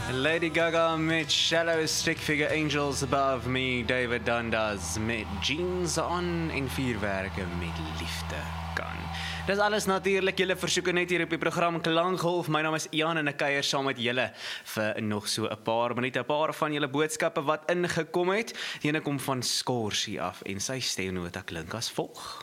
Lady Gaga met Shallow Stick Figure Angels Above Me, David Dundas met Jeans On en vuurwerke met liefde kan. Dis alles natuurlik, julle versoeke net hier op die program Klankgolf. My naam is Ian en ek kuier saam met julle vir nog so 'n paar minute, 'n paar van julle boodskappe wat ingekom het. Die ene kom van Skorsie af en sy stemnota klink as volg.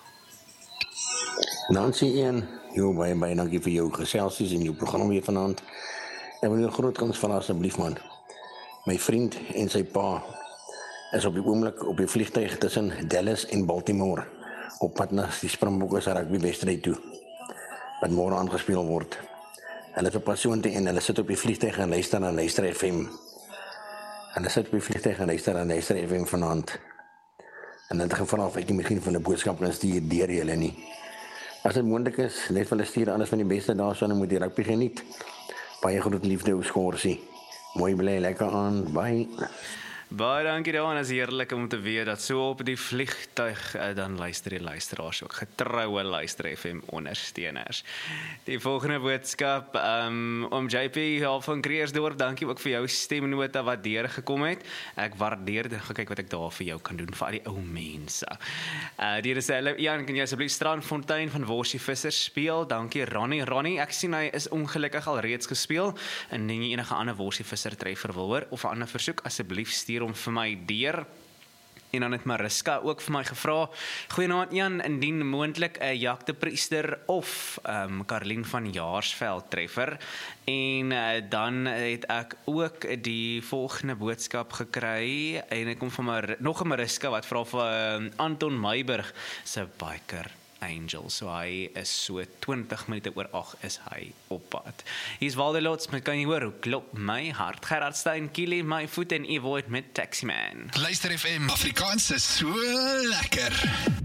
Nancy Ian, baie dankie vir jou geselsies en jou program weer vanaand. Ek wil jou groot kans van asseblief man. My vriend en sy pa is op die oomblik op die vliegtuig tussen Dallas en Baltimore op pad na die Springbokke rugby-wedstryd toe wat môre aangespeel word. Hulle is op pad soontoe en hulle sit op die vliegtuig en luister na Luister FM. Hulle sit op die vliegtuig en luister na Luister FM vanaand. En in dit geval of ek miskien van 'n boodskap kan stuur deur julle nie. As dit moontlik is, net vir hulle stuur alles van die beste daarso en moet die rugby geniet. Baie groot liefde ou Skorsie. Mooi bly, lekker aan. Bye. Baie dankie daaraan, is heerlik om te weet dat so op die vliegtuig dan luister die luisteraars ook, getroue Luister FM ondersteuners. Die volgende boodskap, om JP van Kreersdorp, dankie ook vir jou stemnota wat deurgekom het. Ek waardeer dit, kyk wat ek daar vir jou kan doen, vir al die ou mense. Hier is Jan, kan jy asseblief Strandfontein van Worsie Vissers speel? Dankie Ronnie, ek sien hy is ongelukkig al reeds gespeel, en indien jy enige ander Worsie Visser treffer wil hoor, of 'n ander versoek, asseblief stuur om vir my deur. En dan het Mariska ook vir my gevra, goeienaand Jan, indien moontlik 'n Jacques of Karlien van Jaarsveld treffer. En dan het ek ook die volgende boodskap gekry, en ek kom van nog 'n Mariska wat vra vir Anton Meiburg se biker Angel, so hy is so 20 minute oor 8 is hy op pad. Hier is Waldelots, met kan jy hoor hoe klop my hart. Gerard Stein, Kili, my voet en Evoid met Taxi Man. Luister FM, Afrikaans is so lekker.